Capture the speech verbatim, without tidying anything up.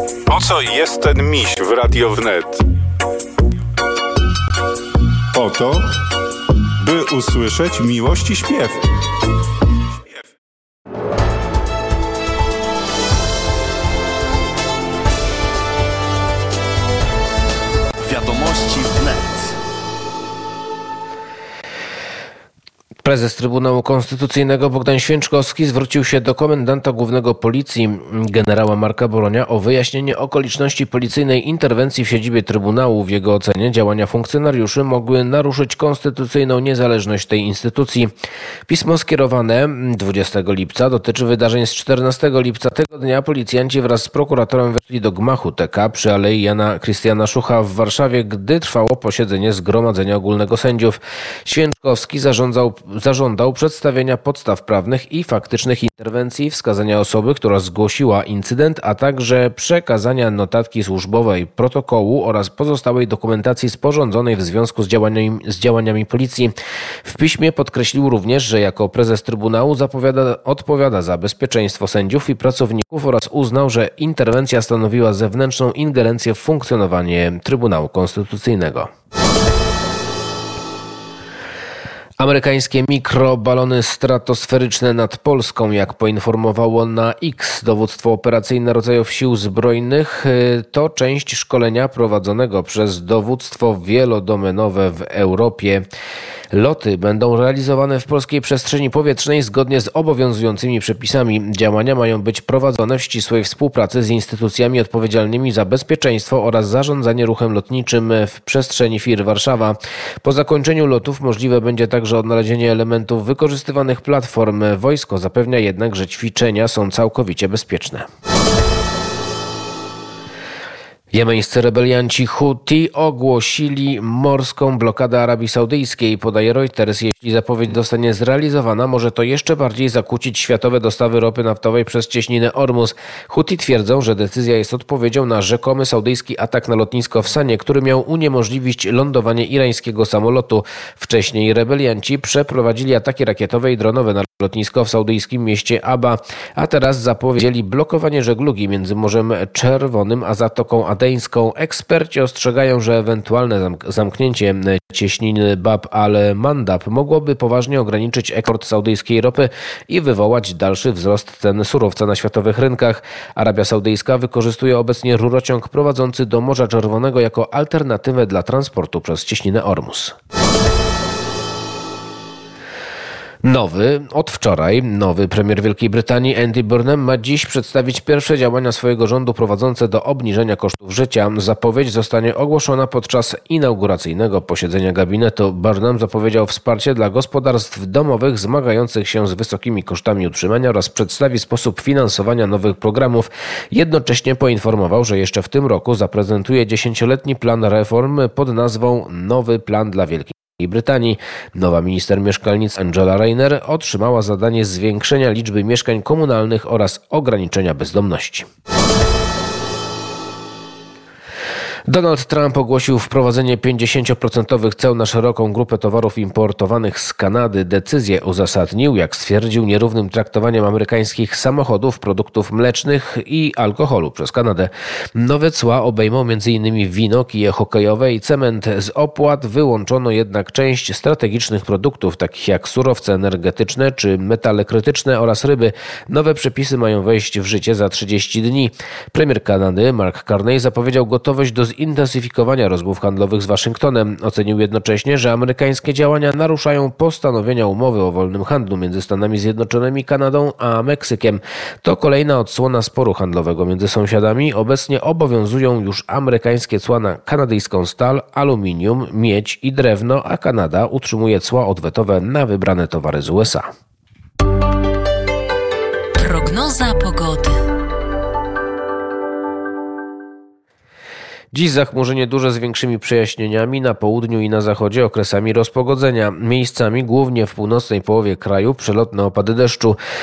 Po co jest ten miś w Radio Wnet? Po to, by usłyszeć miłość i śpiew. Wiadomości Wnet. Prezes Trybunału Konstytucyjnego Bogdan Święczkowski zwrócił się do komendanta głównego Policji generała Marka Boronia o wyjaśnienie okoliczności policyjnej interwencji w siedzibie Trybunału. W jego ocenie działania funkcjonariuszy mogły naruszyć konstytucyjną niezależność tej instytucji. Pismo skierowane dwudziestego lipca dotyczy wydarzeń z czternastego lipca. Tego dnia policjanci wraz z prokuratorem weszli do gmachu T K przy Alei Jana Krystiana Szucha w Warszawie, gdy trwało posiedzenie Zgromadzenia Ogólnego Sędziów. Święczkowski zarządzał Zażądał przedstawienia podstaw prawnych i faktycznych interwencji, wskazania osoby, która zgłosiła incydent, a także przekazania notatki służbowej, protokołu oraz pozostałej dokumentacji sporządzonej w związku z działaniami, z działaniami policji. W piśmie podkreślił również, że jako prezes Trybunału zapowiada, odpowiada za bezpieczeństwo sędziów i pracowników oraz uznał, że interwencja stanowiła zewnętrzną ingerencję w funkcjonowanie Trybunału Konstytucyjnego. Amerykańskie mikrobalony stratosferyczne nad Polską, jak poinformowało na X dowództwo operacyjne rodzajów sił zbrojnych, to część szkolenia prowadzonego przez dowództwo wielodomenowe w Europie. Loty będą realizowane w polskiej przestrzeni powietrznej zgodnie z obowiązującymi przepisami. Działania mają być prowadzone w ścisłej współpracy z instytucjami odpowiedzialnymi za bezpieczeństwo oraz zarządzanie ruchem lotniczym w przestrzeni F I R Warszawa. Po zakończeniu lotów możliwe będzie także odnalezienie elementów wykorzystywanych platform. Wojsko zapewnia jednak, że ćwiczenia są całkowicie bezpieczne. Jemeńscy rebelianci Huti ogłosili morską blokadę Arabii Saudyjskiej, podaje Reuters. Jeśli zapowiedź zostanie zrealizowana, może to jeszcze bardziej zakłócić światowe dostawy ropy naftowej przez cieśninę Ormus. Huti twierdzą, że decyzja jest odpowiedzią na rzekomy saudyjski atak na lotnisko w Sanie, który miał uniemożliwić lądowanie irańskiego samolotu. Wcześniej rebelianci przeprowadzili ataki rakietowe i dronowe na lotnisko w saudyjskim mieście Aba, a teraz zapowiedzieli blokowanie żeglugi między Morzem Czerwonym a Zatoką Adeńską. Eksperci ostrzegają, że ewentualne zamk- zamknięcie cieśniny Bab al-Mandab mogłoby poważnie ograniczyć eksport saudyjskiej ropy i wywołać dalszy wzrost cen surowca na światowych rynkach. Arabia Saudyjska wykorzystuje obecnie rurociąg prowadzący do Morza Czerwonego jako alternatywę dla transportu przez cieśninę Ormus. Nowy, od wczoraj, nowy premier Wielkiej Brytanii Andy Burnham ma dziś przedstawić pierwsze działania swojego rządu prowadzące do obniżenia kosztów życia. Zapowiedź zostanie ogłoszona podczas inauguracyjnego posiedzenia gabinetu. Burnham zapowiedział wsparcie dla gospodarstw domowych zmagających się z wysokimi kosztami utrzymania oraz przedstawi sposób finansowania nowych programów. Jednocześnie poinformował, że jeszcze w tym roku zaprezentuje dziesięcioletni plan reform pod nazwą Nowy Plan dla Wielkiej Brytanii. Nowa minister mieszkalnictwa Angela Rayner otrzymała zadanie zwiększenia liczby mieszkań komunalnych oraz ograniczenia bezdomności. Donald Trump ogłosił wprowadzenie pięćdziesiąt procent ceł na szeroką grupę towarów importowanych z Kanady. Decyzję uzasadnił, jak stwierdził, nierównym traktowaniem amerykańskich samochodów, produktów mlecznych i alkoholu przez Kanadę. Nowe cła obejmą m in wino, kije hokejowe i cement. Z opłat wyłączono jednak część strategicznych produktów, takich jak surowce energetyczne czy metale krytyczne oraz ryby. Nowe przepisy mają wejść w życie za trzydzieści dni. Premier Kanady Mark Carney zapowiedział gotowość do zintensyfikowania rozmów handlowych z Waszyngtonem. Ocenił jednocześnie, że amerykańskie działania naruszają postanowienia umowy o wolnym handlu między Stanami Zjednoczonymi, Kanadą a Meksykiem. To kolejna odsłona sporu handlowego między sąsiadami. Obecnie obowiązują już amerykańskie cła na kanadyjską stal, aluminium, miedź i drewno, a Kanada utrzymuje cła odwetowe na wybrane towary z U S A. Prognoza pogody. Dziś zachmurzenie duże z większymi przejaśnieniami na południu i na zachodzie, okresami rozpogodzenia. Miejscami, głównie w północnej połowie kraju, przelotne opady deszczu.